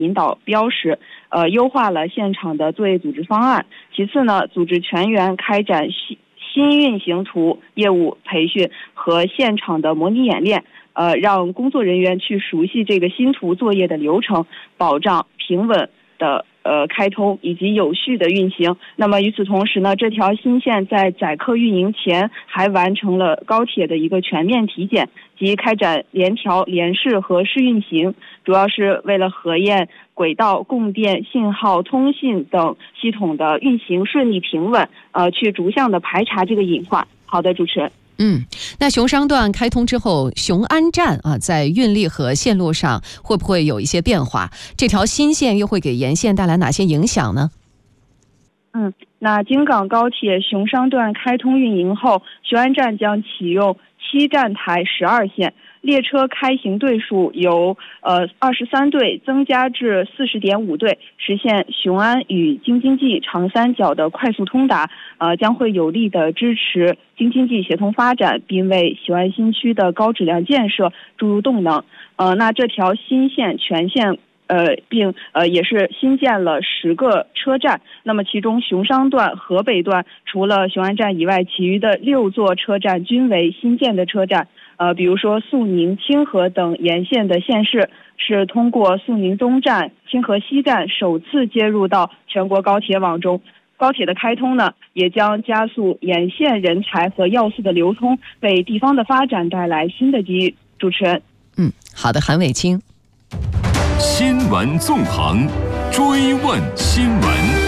引导标识，优化了现场的作业组织方案。其次呢，组织全员开展新运行图业务培训和现场的模拟演练，让工作人员去熟悉这个新图作业的流程，保障平稳的开通以及有序的运行。那么与此同时呢，这条新线在载客运营前还完成了高铁的一个全面体检及开展联调、联试和试运行，主要是为了核验轨道、供电、信号、通信等系统的运行顺利平稳，去逐项的排查这个隐患。好的，主持人。 那熊商段开通之后，雄安站在运力和线路上会不会有一些变化？这条新线又会给沿线带来哪些影响呢？ 那京港高铁熊商段开通运营后，雄安站将启用7站台12线，列车开行队数由23队增加至40.5队，实现雄安与京津冀长三角的快速通达，将会有力的支持京津冀协同发展，并为雄安新区的高质量建设注入动能。那这条新线全线并也是新建了10个车站，那么其中熊商段、河北段除了雄安站以外，其余的6座车站均为新建的车站。比如说肃宁、清河等沿线的县市是通过肃宁东站、清河西站首次接入到全国高铁网中。高铁的开通呢，也将加速沿线人才和要素的流通，为地方的发展带来新的机遇。主持人。 好的，韩伟清。 新闻纵横，追问新闻。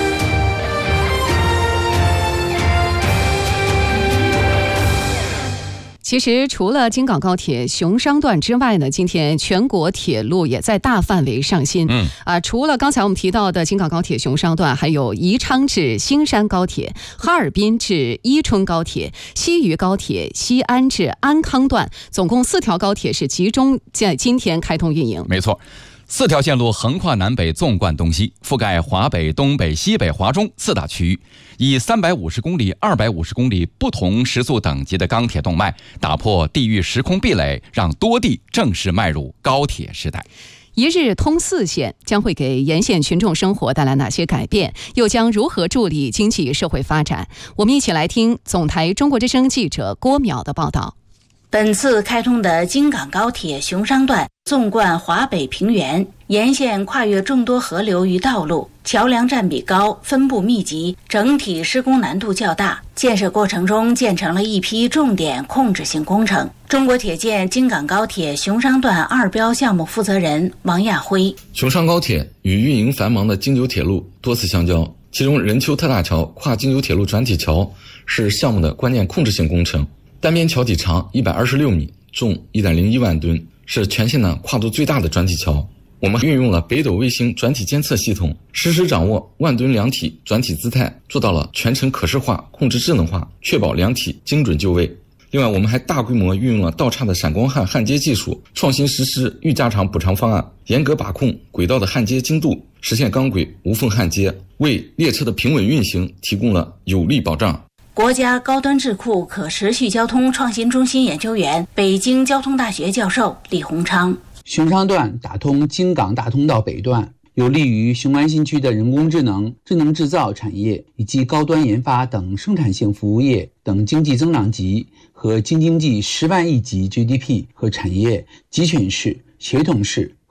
其实除了京港高铁熊商段之外呢，今天全国铁路也在大范围上新。除了刚才我们提到的京港高铁熊商段，还有宜昌至兴山高铁、哈尔滨至伊春高铁、西渝高铁、西安至安康段，总共4条高铁是集中在今天开通运营。 没错，4条线路横跨南北，纵贯东西，覆盖华北、东北、西北、华中4大区域，以350公里、250公里不同时速等级的钢铁动脉，打破地域时空壁垒，让多地正式迈入高铁时代。 一日通4线将会给沿线群众生活带来哪些改变？又将如何助力经济社会发展？我们一起来听总台中国之声记者郭淼的报道。 本次开通的京港高铁熊商段纵贯华北平原，沿线跨越众多河流与道路，桥梁占比高，分布密集，整体施工难度较大。建设过程中建成了一批重点控制性工程。中国铁建京港高铁熊商段2标项目负责人王亚辉： 熊商高铁与运营繁忙的京九铁路多次相交，其中任丘特大桥跨京九铁路转体桥是项目的关键控制性工程。单边桥体长126米，重1.01万吨，是全线的跨度最大的转体桥。我们运用了北斗卫星转体监测系统，实时掌握万吨梁体转体姿态，做到了全程可视化、控制智能化，确保梁体精准就位。另外，我们还大规模运用了道岔的闪光焊焊接技术，创新实施预加长补偿方案，严格把控轨道的焊接精度，实现钢轨无缝焊接，为列车的平稳运行提供了有力保障。 国家高端智库可持续交通创新中心研究员、北京交通大学教授李洪昌： 熊商段打通京港大通道北段，有利于雄安新区的人工智能、智能制造产业以及高端研发等生产性服务业等经济增长极和京津冀10万亿级 GDP 和产业集群式、协同式、